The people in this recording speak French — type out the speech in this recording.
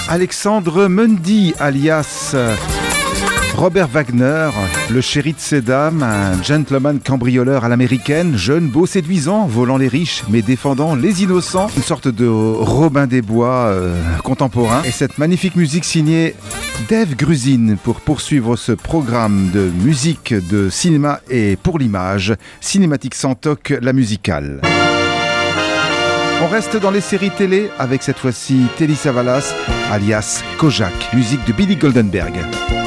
Alexandre Mundy, alias Robert Wagner, le chéri de ces dames, un gentleman cambrioleur à l'américaine, jeune, beau, séduisant, volant les riches mais défendant les innocents, une sorte de Robin des Bois contemporain. Et cette magnifique musique signée Dave Grusin pour poursuivre ce programme de musique, de cinéma et pour l'image, Cinématique sans toc, la musicale. On reste dans les séries télé avec cette fois-ci Telly Savalas, alias Kojak, musique de Billy Goldenberg.